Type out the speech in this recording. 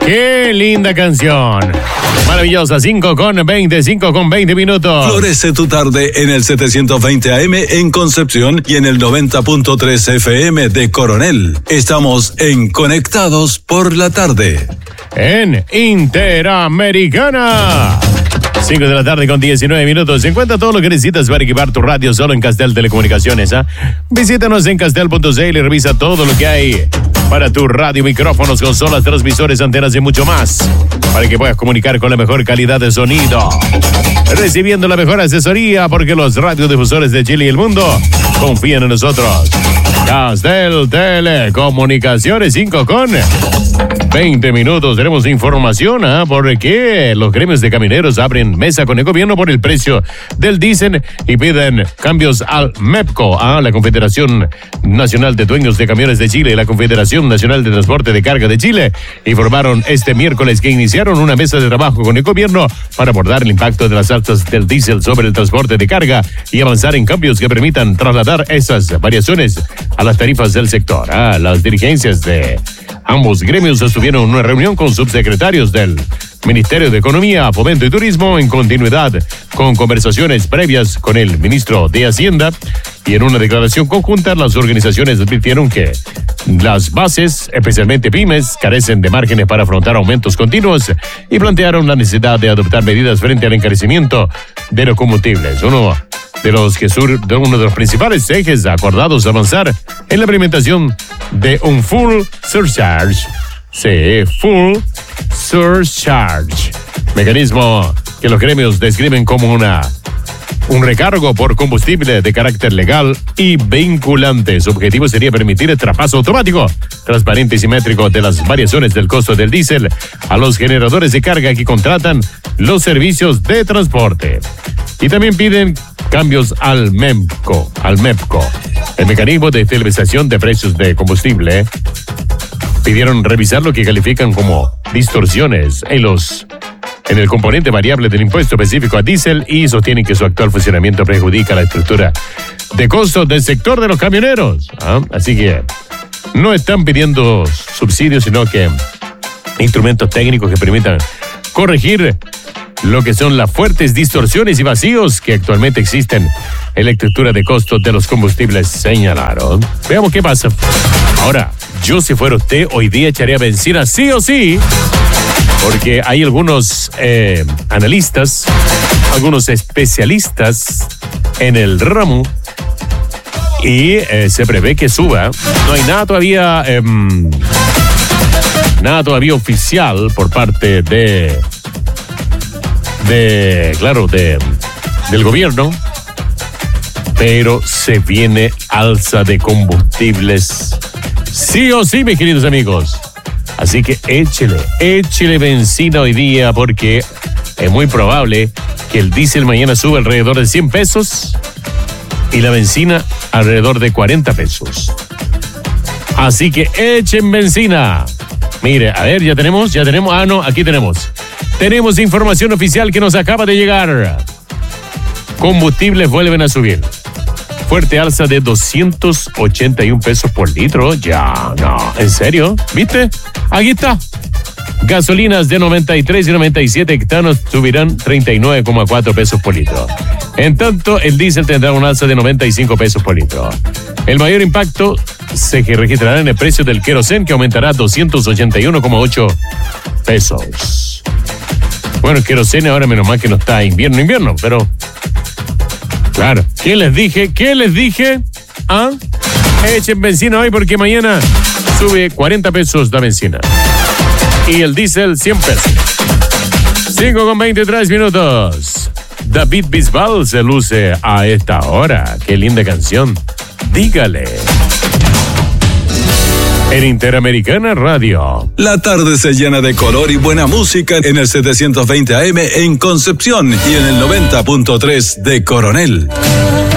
¡Qué linda canción! Maravillosa, 5:20 minutos. Florece tu tarde en el 720 AM en Concepción y en el 90.3 FM de Coronel. Estamos en Conectados por la Tarde. En Interamericana. 5 de la tarde con 19 minutos. Se encuentra todo lo que necesitas para equipar tu radio solo en Castel Telecomunicaciones. Visítanos en castel.cl y revisa todo lo que hay para tu radio, micrófonos, consolas, transmisores, antenas y mucho más, para que puedas comunicar con la mejor calidad de sonido, recibiendo la mejor asesoría, porque los radiodifusores de Chile y el mundo confían en nosotros. Castel Telecomunicaciones, 5:20 minutos. Tenemos información porque los gremios de camioneros abren mesa con el gobierno por el precio del diésel y piden cambios al MEPCO, la Confederación Nacional de Dueños de Camiones de Chile y la Confederación Nacional de Transporte de Carga de Chile informaron este miércoles que iniciaron una mesa de trabajo con el gobierno para abordar el impacto de las alzas del diésel sobre el transporte de carga y avanzar en cambios que permitan trasladar esas variaciones a las tarifas del sector. Las dirigencias de ambos gremios sostuvieron una reunión con subsecretarios del Ministerio de Economía, Fomento y Turismo en continuidad con conversaciones previas con el ministro de Hacienda, y en una declaración conjunta las organizaciones advirtieron que las bases, especialmente pymes, carecen de márgenes para afrontar aumentos continuos y plantearon la necesidad de adoptar medidas frente al encarecimiento de los combustibles. Uno de los principales ejes acordados avanzar en la implementación de un full surcharge. Sí, full surcharge. Mecanismo que los gremios describen como un recargo por combustible de carácter legal y vinculante. Su objetivo sería permitir el traspaso automático, transparente y simétrico de las variaciones del costo del diésel a los generadores de carga que contratan los servicios de transporte. Y también piden cambios al MEPCO, el mecanismo de estabilización de precios de combustible. Pidieron revisar lo que califican como distorsiones en el componente variable del impuesto específico a diésel y sostienen que su actual funcionamiento perjudica la estructura de costos del sector de los camioneros. Así que no están pidiendo subsidios, sino que instrumentos técnicos que permitan corregir lo que son las fuertes distorsiones y vacíos que actualmente existen en la estructura de costos de los combustibles, señalaron. Veamos qué pasa. Ahora, yo si fuera usted, hoy día echaría benzina sí o sí, porque hay algunos analistas, algunos especialistas en el ramo y se prevé que suba. No hay nada todavía oficial por parte del gobierno, pero se viene alza de combustibles sí o sí, mis queridos amigos. Así que échele benzina hoy día, porque es muy probable que el diésel mañana suba alrededor de 100 pesos y la benzina alrededor de 40 pesos. Así que echen benzina. Mire, a ver, ya tenemos. Aquí tenemos. Tenemos información oficial que nos acaba de llegar. Combustibles vuelven a subir. Fuerte alza de 281 pesos por litro. Ya, no, ¿en serio? ¿Viste? Aquí está. Gasolinas de 93 y 97 hectanos subirán 39,4 pesos por litro. En tanto, el diésel tendrá un alza de 95 pesos por litro. El mayor impacto se registrará en el precio del querosén, que aumentará 281,8 pesos. Bueno, el querosén ahora menos mal que no está invierno, pero... Claro. ¿Qué les dije? Echen benzina hoy, porque mañana sube 40 pesos la benzina. Y el diésel 100 pesos. 5:23 minutos. David Bisbal se luce a esta hora. Qué linda canción. Dígale. En Interamericana Radio. La tarde se llena de color y buena música en el 720 AM en Concepción y en el 90.3 de Coronel.